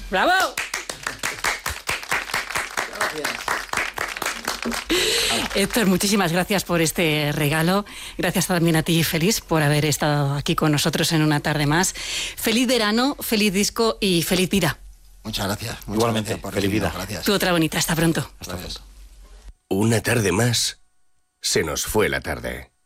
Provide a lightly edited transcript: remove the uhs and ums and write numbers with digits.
¡Bravo! Héctor, muchísimas gracias por este regalo. Gracias también a ti, Félix, por haber estado aquí con nosotros en una tarde más. Feliz verano, feliz disco y feliz vida. Muchas gracias. Igualmente, gracias por feliz vida. Gracias. Tú otra bonita. Hasta pronto. Hasta pronto. Una tarde más, se nos fue la tarde.